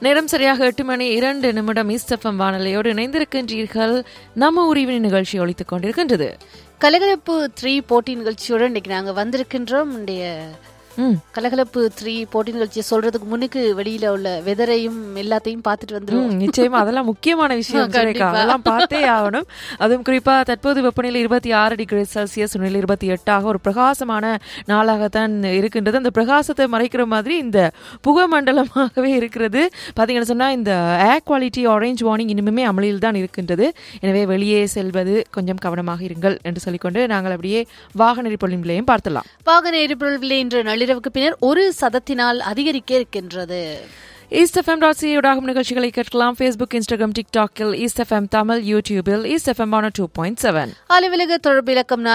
நேரம் சரியாக 8:02 east FM வானொலியோடு இணைந்திருக்கின்றீர்கள். நம்ம உரிவினை நிகழ்ச்சி ஒலித்துக் கொண்டிருக்கின்றது. கலகலப்பு 3 போட்டி நிகழ்ச்சியோடு இன்னைக்கு நாங்க வந்திருக்கின்றோம். கலகலப்பு 3 போட்டி நிகழ்ச்சியை சொல்றதுக்கு முன்னுக்கு வெளியில உள்ள வெதரையும் எல்லாத்தையும் பார்த்துட்டு வந்துருவோம். நிச்சயமா அதெல்லாம் முக்கியமான விஷயம். அதெல்லாம் பார்த்தே ஆகணும். அதுவும் குறிப்பா தற்போது வெப்பநிலை 26 டிகிரி செல்சியஸ், நிலை 28 ஒரு பிரகாசமான நாளாகத்தான் இருக்கின்றது. அந்த பிரகாசத்தை மறைக்கிற மாதிரி இந்த புகமண்டலமாகவே இருக்கிறது. பாத்தீங்கன்னு சொன்னா இந்த ஏர் குவாலிட்டி ஆரஞ்ச் வார்னிங் இனிமே அமலில் தான் இருக்கின்றது. எனவே வெளியே செல்வது கொஞ்சம் கவனமாக இருங்கள் என்று சொல்லிக்கொண்டு நாங்கள் அப்படியே வாகன எரிபொருள் விலையும் பார்த்தலாம். வாகன எரிபொருள் விலை இன்று நள்ளிரவுக்கு பின்னர் 1% அதிகரிக்க இருக்கின்றது. eastfm.ca ஊடாகும் நிகழ்ச்சிகளை கேட்கலாம். ஃபேஸ்புக், இன்ஸ்டாகிராம், டிக்டாக்கில் eastfm தமிழ், யூடியூபில் eastfm 102.7. அலுவலக தொடர்பு இலக்கம்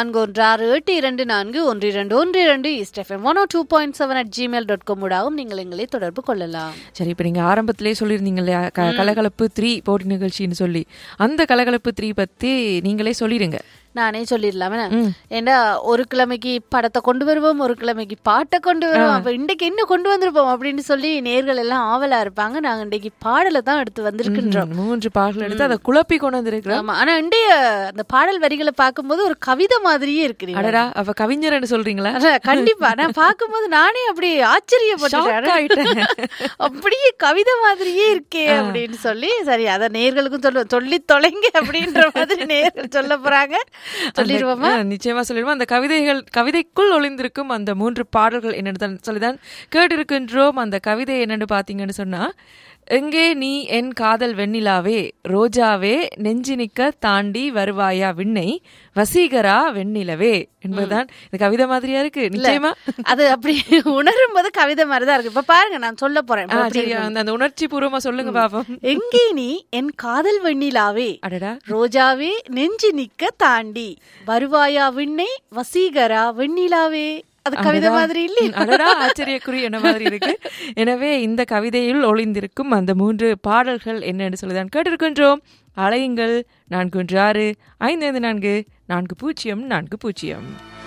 4168241212 eastfm 102.7 ஊடாகும் நீங்கள் எங்களை தொடர்பு கொள்ளலாம். சரி, இப்ப நீங்க ஆரம்பத்திலே சொல்லியிருந்தீங்க இல்லையா கலகலப்பு 3 போட்டி நிகழ்ச்சின்னு சொல்லி, அந்த கலகலப்பு 3 பத்தி நீங்களே சொல்லிடுங்க. நானே சொல்லிடலாமே. ஏன்னா ஒரு கிழமைக்கு படத்தை கொண்டு வருவோம், ஒரு கிழமைக்கு பாட்டை கொண்டு வருவோம். அப்ப இன்றைக்கு என்ன கொண்டு வந்திருப்போம் அப்படின்னு சொல்லி நேர்கள் எல்லாம் ஆவலா இருப்பாங்க. நாங்க இன்றைக்கு பாடலை தான் எடுத்து வந்திருக்கின்றோம். 3 பாடல் எடுத்து அதை குழப்பி கொண்டு வந்திருக்கிறோம். ஆனா இன்றைய அந்த பாடல் வரிகளை பார்க்கும்போது ஒரு கவிதை மாதிரியே இருக்கு. அடடா, அப்ப கவிஞர்னு சொல்றீங்களா? கண்டிப்பா. நான் பார்க்கும்போது நானே அப்படி ஆச்சரியப்பட்டேன். அப்படியே கவிதை மாதிரியே இருக்கே அப்படின்னு சொல்லி, சரி அதை நேர்களுக்கும் சொல்லுவோம், சொல்லி தொலைங்க அப்படின்ற மாதிரி நேர்கள் சொல்ல போறாங்க. நிச்சயமா சொல்லிடுவோம். அந்த கவிதைக்குள் ஒளிந்திருக்கும் அந்த 3 பாடல்கள் என்னன்னு சொல்லிதான் கேட்டிருக்கின்றோம். அந்த கவிதை என்னன்னு பாத்தீங்கன்னு சொன்னா, எங்கே நீ என் காதல் வெண்ணிலாவே, ரோஜாவே நெஞ்சு நிக்க தாண்டி வருவாயா விண்ணை, வசீகரா வெண்ணிலவே என்பதுதான் இந்த கவிதை மாதிரியா இருக்கு. நிச்சயமா அது அப்படி உணரும் போது கவிதை மாதிரிதான் இருக்கு. இப்ப பாருங்க, நான் சொல்ல போறேன். அந்த உணர்ச்சி பூர்வமா சொல்லுங்க பாப்போம். எங்கே நீ என் காதல் வெண்ணிலாவே, அடடா ரோஜாவே நெஞ்சு நிக்க தாண்டி வருவாயா விண்ணை, வசீகரா வெண்ணிலாவே. அது கவிதை மாதிரி இல்லையா? ஆச்சரியக்குறி என்ன மாதிரி இருக்கு. எனவே இந்த கவிதையில் ஒளிந்திருக்கும் அந்த 3 பாடல்கள் என்னன்னு சொல்லிதான் கேட்டிருக்கின்றோம். அலையுங்கள் 416 554 4040.